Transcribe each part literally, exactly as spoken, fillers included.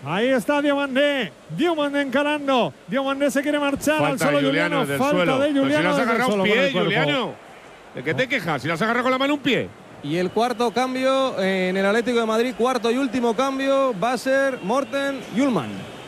Ahí está Diomandé. Diomandé encarando. Diomandé se quiere marchar. Falta al solo de Juliano, Juliano. del Falta suelo. de Juliano. Pero si le has agarrado un pie, Juliano. Juliano. ¿De qué te quejas? Si le has agarrado con la mano un pie. Y el cuarto cambio en el Atlético de Madrid, cuarto y último cambio, va a ser Morten Hjulmand.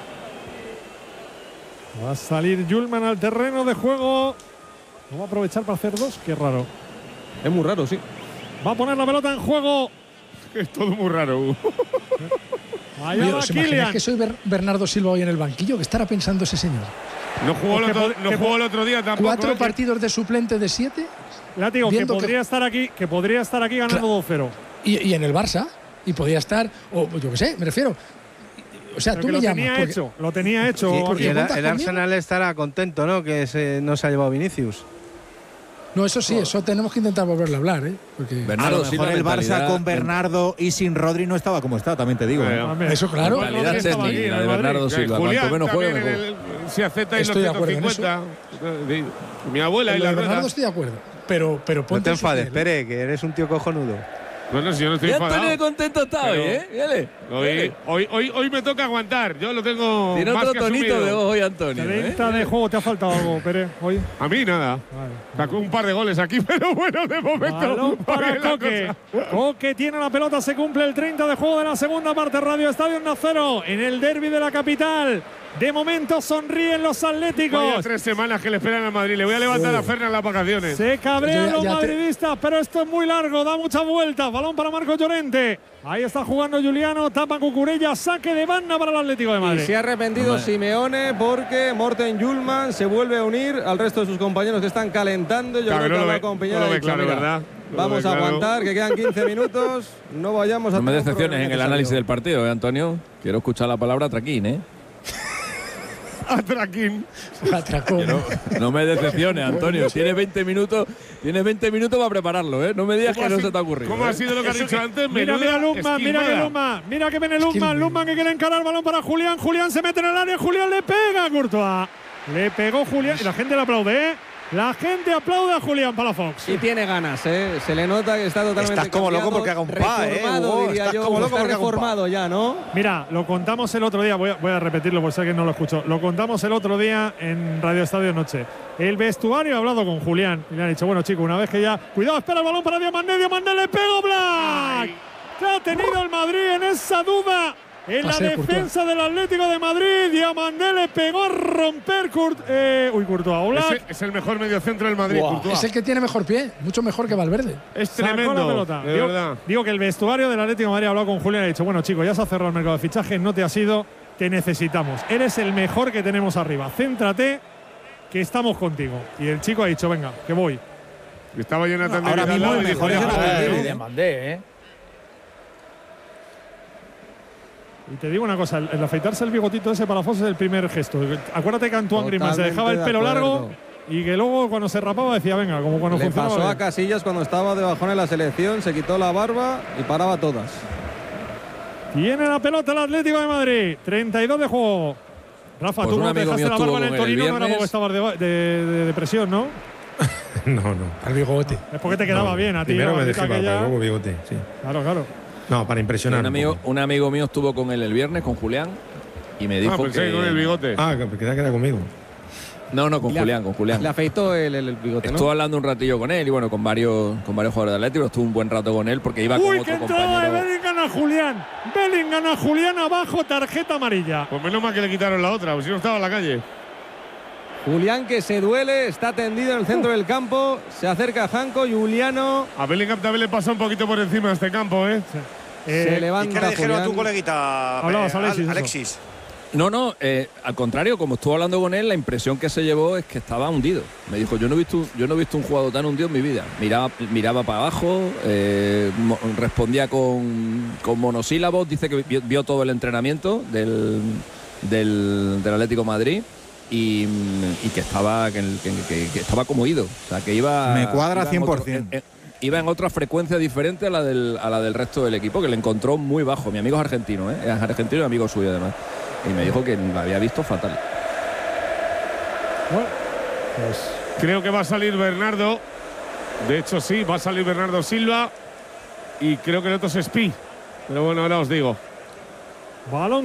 Va a salir Hjulmand al terreno de juego. ¿No va a aprovechar para hacer dos? Qué raro. Es muy raro, sí. Va a poner la pelota en juego. Es todo muy raro. Allá Oye, va ¿os imagináis Kylian. que soy Ber Bernardo Silva hoy en el banquillo? ¿Qué estará pensando ese señor? No jugó, el Que otro, pod- no que jugó pod- el otro día tampoco. Cuatro ¿eh? partidos de suplente de siete. Látigo, que viendo que- podría estar aquí, que podría estar aquí ganando dos cero. Y, y en el Barça. Y podía estar, o yo qué sé, me refiero. O sea, Pero tú que me lo llamas. tenía porque- hecho, lo tenía hecho. Sí, porque y el, cuentas el conmigo. Arsenal estará contento, ¿no? Que se, no se ha llevado Vinicius. No, eso sí, eso tenemos que intentar volverle a hablar, ¿eh? Porque A Bernardo lo Silva, mejor el Barça mentalidad- con Bernardo y sin Rodri no estaba como está, también te digo. ¿eh? Hombre, eso, claro. Rodri Mentalidad estaba aquí, técnica, en la de el Madrid. Bernardo Que Silva. Julián Cuanto menos juegue, también mejor. en el- se acepta en los Estoy de acuerdo ciento en cincuenta. Mi abuela en y lo la de rueda. Bernardo estoy de acuerdo. Pero, pero No ponte te en su enfades, piel. Pere, que eres un tío cojonudo. No, no, si yo no estoy Y Antonio enfadado. de contento está hoy, Pero- ¿eh? Fíjale. Hoy, hoy, hoy, hoy me toca aguantar. Yo lo tengo Tiene más otro que tonito asumido. de voz hoy, Antonio. ¿eh? treinta de juego, ¿te ha faltado algo, Pérez, hoy? A mí nada. Vale. Sacó un par de goles aquí, pero bueno, de momento. Balón para hoy la Coque. cosa- Coque tiene la pelota, se cumple el treinta de juego de la segunda parte. Radio Estadio Nacero en el derbi de la capital. De momento sonríen los Vaya atléticos. tres semanas que le esperan al Madrid. Le voy a levantar a Fernan las vacaciones. Se cabrean Ya- los ya te- madridistas, pero esto es muy largo, da muchas vueltas. Balón para Marcos Llorente. Ahí está jugando Juliano, tapa Cucurella, saque de banda para el Atlético de Y Madrid. se ha arrepentido Hombre. Simeone porque Morten Hjulmand se vuelve a unir al resto de sus compañeros que están calentando. Yo Claro, creo no que lo va ve- acompañado. no lo y ve dicho, claro, mira, ¿verdad? No lo Vamos ve a claro. aguantar, que quedan quince minutos. No vayamos a No me tener un decepciones problema en el necesario. análisis del partido, ¿eh, Antonio? Quiero escuchar la palabra traquín, ¿eh? Atraquín. Atracón. No, no me decepciones, Antonio. Tienes veinte minutos, tienes veinte minutos para prepararlo, ¿eh? No me digas que ¿Cómo no ha se sido- te ha ocurrido. ¿Cómo ha ¿eh? sido lo que has dicho antes? Mira, Menuda mira Luzman, mira que esquilmada. Luzman, mira que viene Luzman, Esquilmada. Luzman que quiere encarar, balón para Julián, Julián se mete en el área, Julián le pega a Courtois. Le pegó Julián y la gente le aplaude, ¿eh? La gente aplaude a Julián Palafox. Y tiene ganas, ¿eh? Se le nota que está totalmente Estás como loco cambiado, porque haga un pa, ¿eh, reformado, Hugo? diría Estás yo. como loco Está porque haga un pa. reformado ya, ¿no? Mira, lo contamos el otro día, voy a, voy a repetirlo por si alguien no lo escuchó. Lo contamos el otro día en Radio Estadio Noche. El vestuario ha hablado con Julián y le han dicho, bueno chicos, una vez que ya… Cuidado, espera el balón para Diomandé, Diomandé le pegó Black. ¿Qué ha tenido el Madrid en esa duda? En la Pase de defensa del Atlético de Madrid, Diomandé le pegó a romper Kurt, eh, uy, Courtois. Black Ese es el mejor mediocentro del Madrid, Courtois. Es el que tiene mejor pie, mucho mejor que Valverde. Es sacó la tremendo, pelota. de Digo, verdad. digo que el vestuario del Atlético de Madrid ha hablado con Julián y ha dicho, bueno chicos, ya se ha cerrado el mercado de fichajes, no te has ido, te necesitamos. Eres el mejor que tenemos arriba. Céntrate, que estamos contigo. Y el chico ha dicho, venga, que voy. Estaba Jonathan David Ahora al mismo lado el y mejor dijo, es el "Ya, Atlético". eh". Demandé, ¿eh? Y te digo una cosa, el, el afeitarse el bigotito ese para Fox es el primer gesto. Acuérdate que Antoine Griezmann se dejaba el Totalmente pelo de largo acuerdo. y que luego cuando se rapaba decía, venga, como cuando Le funcionaba. pasó a bien. Casillas cuando estaba de bajón en la selección, se quitó la barba y paraba todas. Tiene la pelota el Atlético de Madrid. treinta y dos de juego. Rafa, Pues tú un no te amigo dejaste mío la estuvo barba en el con él el Torino, no era viernes. porque estabas de, de, de depresión, ¿no? No, no. Al bigote. Es porque te quedaba No, bien a ti. Primero la me bandita dejé barba, aquella. luego bigote, sí. Claro, claro. No, para impresionar. Un un amigo, poco. un amigo mío estuvo con él el viernes, con Julián, y me dijo Ah, pensé que… que con el bigote. Ah, que queda que era conmigo. No, no, con Le- Julián, con Julián. Le afeitó el, el, el bigote, ¿no? Estuve hablando un ratillo con él y bueno, con varios, con varios jugadores de Atlético, estuve un buen rato con él porque iba Uy, con que otro entrada de compañero. Bellingham a Julián. Bellingham a Julián abajo, tarjeta amarilla. Pues menos mal que le quitaron la otra, pues si no estaba en la calle. Julián que se duele, está tendido en el centro del campo, se acerca a Janko, Juliano A Bellingham también le pasó un poquito por encima de este campo, ¿eh? se Eh, levanta. ¿Y qué le dijeron a tu Julián. coleguita, Hablabas, eh, Alexis, Al- eso. Alexis? No, no, eh, al contrario, como estuve hablando con él, la impresión que se llevó es que estaba hundido. Me dijo, yo no he visto, yo no he visto un jugador tan hundido en mi vida. Miraba, miraba para abajo, eh, mo- respondía con, con monosílabos, dice que vio, vio todo el entrenamiento del, del, del Atlético de Madrid. Y, y que estaba que, que- que- que estaba como ido, o sea que iba Me cuadra iba en cien por otro- cien. en- en- iba en otra frecuencia diferente a la del a la del resto del equipo, que le encontró muy bajo. Mi amigo es argentino, ¿eh? Es argentino y amigo suyo además, y me dijo que lo había visto fatal. Bueno, pues Creo que va a salir Bernardo. De hecho, sí, va a salir Bernardo Silva. Y creo que el otro es Spi. Pero bueno, ahora os digo. balón